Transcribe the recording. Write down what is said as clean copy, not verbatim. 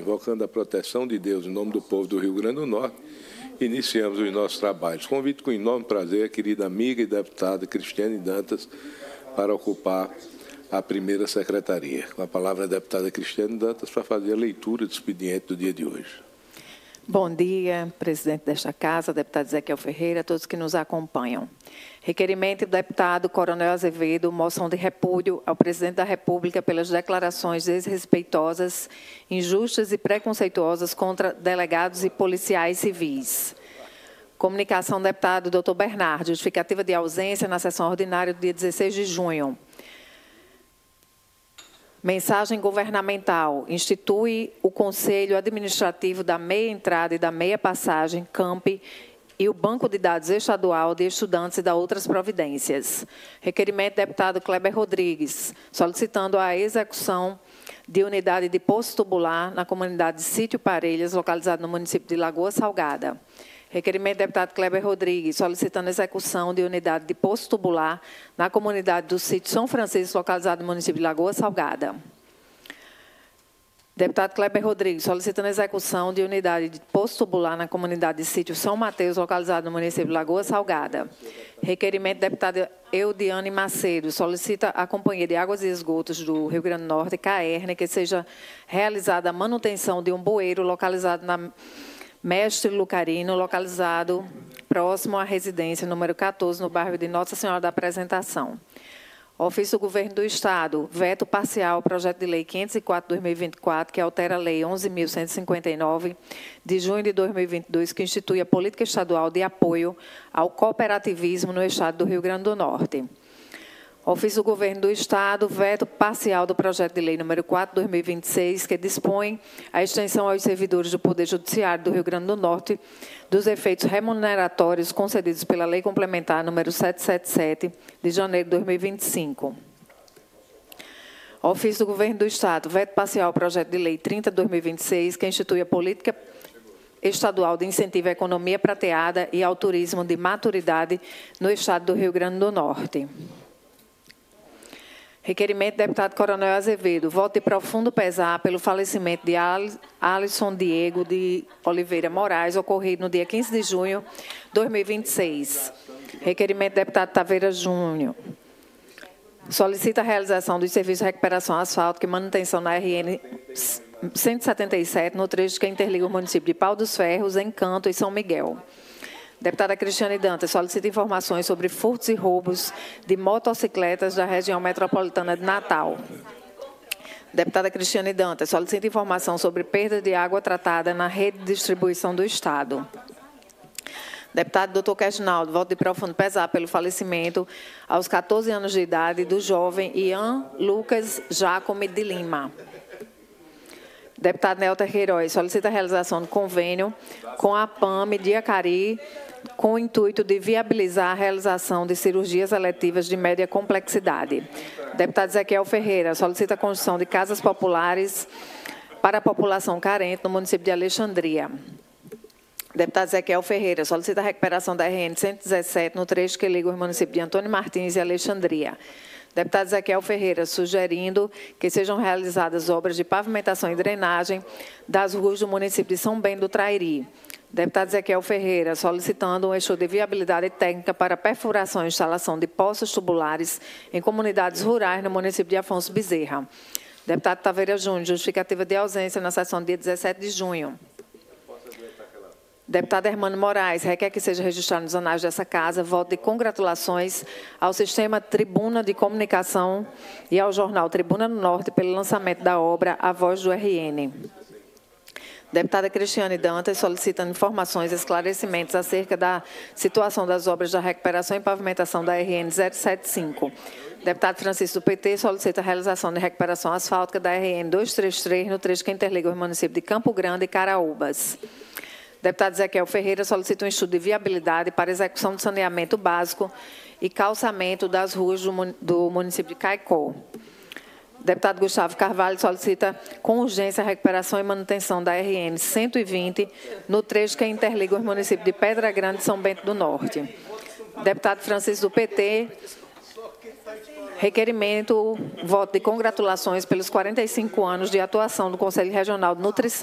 invocando a proteção de Deus em nome do povo do Rio Grande do Norte, iniciamos os nossos trabalhos. Convido com enorme prazer a querida amiga e deputada Cristiane Dantas para ocupar a primeira secretaria. Com a palavra a deputada Cristiane Dantas para fazer a leitura do expediente do dia de hoje. Bom dia, presidente desta Casa, deputado Ezequiel Ferreira, todos que nos acompanham. Requerimento do deputado Coronel Azevedo, moção de repúdio ao presidente da República pelas declarações desrespeitosas, injustas e preconceituosas contra delegados e policiais civis. Comunicação do deputado Dr. Bernardo, justificativa de ausência na sessão ordinária do dia 16 de junho. Mensagem governamental. Institui o Conselho Administrativo da Meia Entrada e da Meia Passagem, CAMP, e o Banco de Dados Estadual de Estudantes e da outras providências. Requerimento do deputado Kleber Rodrigues, solicitando a execução de unidade de poço tubular na comunidade de Sítio Parelhas, localizado no município de Lagoa Salgada. Requerimento do deputado Kleber Rodrigues, solicitando execução de unidade de poço tubular na comunidade do Sítio São Francisco, localizado no município de Lagoa Salgada. Deputado Kleber Rodrigues, solicitando execução de unidade de poço tubular na comunidade de Sítio São Mateus, localizado no município de Lagoa Salgada. Requerimento da deputada Eudiane Macedo, solicita a Companhia de Águas e Esgotos do Rio Grande do Norte, CAERN, que seja realizada a manutenção de um bueiro localizado na Mestre Lucarino, localizado próximo à residência número 14, no bairro de Nossa Senhora da Apresentação. Ofício do Governo do Estado, veto parcial ao projeto de lei 504/2024, que altera a lei 11.159, de junho de 2022, que institui a política estadual de apoio ao cooperativismo no Estado do Rio Grande do Norte. Ofício do Governo do Estado, veto parcial do projeto de lei número 4/2026, que dispõe a extensão aos servidores do Poder Judiciário do Rio Grande do Norte dos efeitos remuneratórios concedidos pela Lei Complementar número 777, de janeiro de 2025. Ofício do Governo do Estado, veto parcial ao projeto de lei 30/2026, que institui a política estadual de incentivo à economia prateada e ao turismo de maturidade no Estado do Rio Grande do Norte. Requerimento do deputado Coronel Azevedo, voto de profundo pesar pelo falecimento de Alisson Diego de Oliveira Moraes, ocorrido no dia 15 de junho de 2026. Requerimento do deputado Taveira Júnior, solicita a realização dos serviços de recuperação asfáltica e manutenção na RN 177, no trecho que interliga o município de Pau dos Ferros, Encanto e São Miguel. Deputada Cristiane Dantas solicita informações sobre furtos e roubos de motocicletas da região metropolitana de Natal. Deputada Cristiane Dantas solicita informação sobre perda de água tratada na rede de distribuição do Estado. Deputado Dr. Questinaldo, voto de profundo pesar pelo falecimento aos 14 anos de idade do jovem Ian Lucas Jacome de Lima. Deputado Nelter Queiroz solicita a realização de convênio com a PAME de Acari, com o intuito de viabilizar a realização de cirurgias eletivas de média complexidade. Deputado Ezequiel Ferreira solicita a construção de casas populares para a população carente no município de Alexandria. Deputado Ezequiel Ferreira solicita a recuperação da RN 117 no trecho que liga os municípios de Antônio Martins e Alexandria. Deputado Ezequiel Ferreira sugerindo que sejam realizadas obras de pavimentação e drenagem das ruas do município de São Bento do Trairi. Deputado Ezequiel Ferreira solicitando um estudo de viabilidade técnica para perfuração e instalação de poços tubulares em comunidades rurais no município de Afonso Bezerra. Deputado Taveira Júnior, justificativa de ausência na sessão do dia 17 de junho. Deputado Hermano Moraes requer que seja registrado nos anais dessa Casa voto de congratulações ao Sistema Tribuna de Comunicação e ao jornal Tribuna do Norte pelo lançamento da obra A Voz do RN. Deputada Cristiane Dantas solicitando informações e esclarecimentos acerca da situação das obras da recuperação e pavimentação da RN 075. Deputado Francisco do PT solicita a realização de recuperação asfáltica da RN 233 no trecho que interliga os municípios de Campo Grande e Caraúbas. Deputado Ezequiel Ferreira solicita um estudo de viabilidade para execução de saneamento básico e calçamento das ruas do município de Caicó. Deputado Gustavo Carvalho solicita com urgência a recuperação e manutenção da RN 120 no trecho que interliga os municípios de Pedra Grande e São Bento do Norte. Deputado Francisco do PT, requerimento, voto de congratulações pelos 45 anos de atuação do Conselho Regional de Nutrição